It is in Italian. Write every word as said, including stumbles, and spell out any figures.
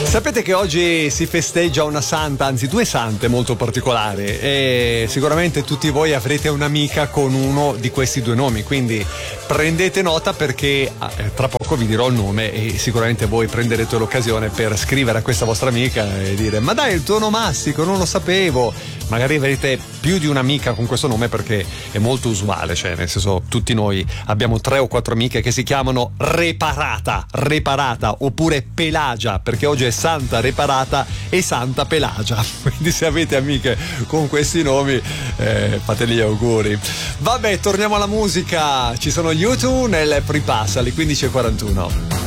Sapete che oggi si festeggia una santa, anzi due sante molto particolari, e sicuramente tutti voi avrete un'amica con uno di questi due nomi, quindi prendete nota perché eh, tra poco vi dirò il nome e sicuramente voi prenderete l'occasione per scrivere a questa vostra amica e dire: ma dai, il tuo nomastico, non lo sapevo. Magari avrete più di un'amica con questo nome perché è molto usuale, cioè nel senso tutti noi abbiamo tre o quattro amiche che si chiamano Reparata, Reparata oppure Pelagia, perché oggi è Santa Reparata e Santa Pelagia, quindi se avete amiche con questi nomi eh, fateli gli auguri. Vabbè, torniamo alla musica, ci sono gli U due nel Free Pass alle quindici e quarantuno.